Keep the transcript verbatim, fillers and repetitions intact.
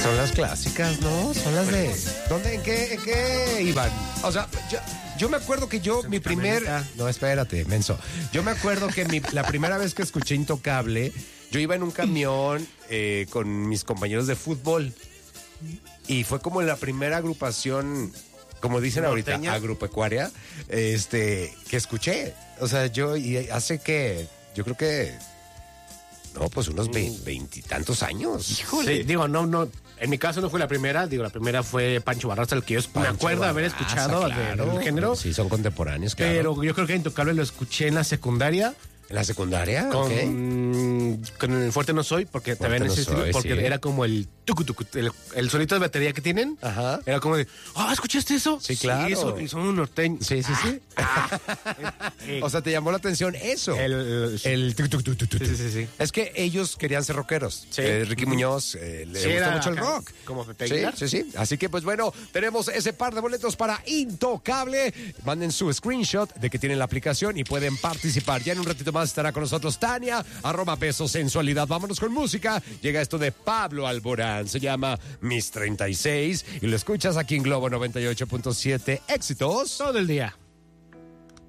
Son las clásicas, ¿no? Son las de... ¿Dónde? ¿En qué, en qué iban? O sea, yo, yo me acuerdo que yo, mi primer... No, espérate, menso. Yo me acuerdo que mi, la primera vez que escuché Intocable, yo iba en un camión eh, con mis compañeros de fútbol. Y fue como la primera agrupación, como dicen ahorita, norteña, agropecuaria, este, que escuché. O sea, yo, y hace que, yo creo que... No, pues unos veintitantos años. Híjole. Sí, digo, no, no. En mi caso no fue la primera. Digo, la primera fue Pancho Barraza, el que yo me acuerdo de haber escuchado claro, del género. Sí, son contemporáneos, claro. Pero yo creo que Intocable lo escuché en la secundaria. ¿En la secundaria? Con, okay. con el Fuerte No Soy, porque Fuerte también no ese estilo, soy, porque sí. era como el tucu, tucu, el, el sonito de batería que tienen. Ajá. Era como de, ah, oh, ¿escuchaste eso? Sí, claro. Sí, eso, y son un norteño. Sí, sí, sí. Ah, eh, o sea, ¿te llamó la atención eso? El... el, el tuc, tuc, tuc, tuc, tuc. Sí, sí, sí. Es que ellos querían ser rockeros. Sí. Eh, Ricky Muñoz eh, le Sí, gusta mucho el acá, rock. Como Pepe Sí, Aguilar. sí, sí. Así que, pues bueno, tenemos ese par de boletos para Intocable. Manden su screenshot de que tienen la aplicación y pueden participar. Ya en un ratito más estará con nosotros Tania, arroba Beso Sensualidad. Vámonos con música. Llega esto de Pablo Alborán. Se llama Mis treinta y seis y lo escuchas aquí en Globo noventa y ocho punto siete. Éxitos Todo el día.